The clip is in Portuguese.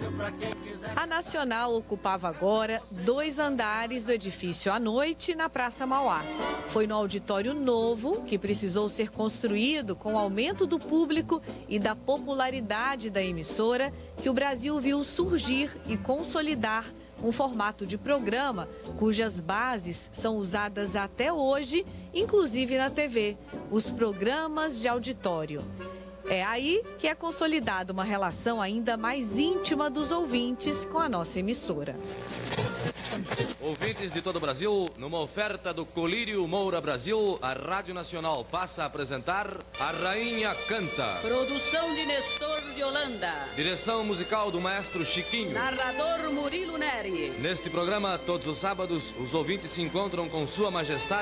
A Nacional ocupava agora 2 andares do edifício à noite na Praça Mauá. Foi no auditório novo, que precisou ser construído com o aumento do público e da popularidade da emissora, que o Brasil viu surgir e consolidar um formato de programa cujas bases são usadas até hoje, inclusive na TV, os programas de auditório. É aí que é consolidada uma relação ainda mais íntima dos ouvintes com a nossa emissora. Ouvintes de todo o Brasil, numa oferta do Colírio Moura Brasil, a Rádio Nacional passa a apresentar A Rainha Canta. Produção de Nestor de Holanda. Direção musical do maestro Chiquinho. Narrador Murilo Neri. Neste programa, todos os sábados, os ouvintes se encontram com Sua Majestade